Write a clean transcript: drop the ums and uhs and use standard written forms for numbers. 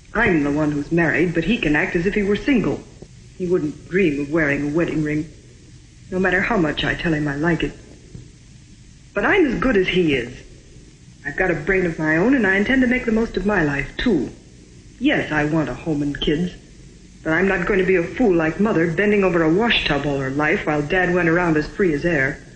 I'm the one who's married, but he can act as if he were single. He wouldn't dream of wearing a wedding ring, no matter how much I tell him I like it. But I'm as good as he is. I've got a brain of my own, and I intend to make the most of my life, too. Yes, I want a home and kids, but I'm not going to be a fool like Mother, bending over a washtub all her life while Dad went around as free as air.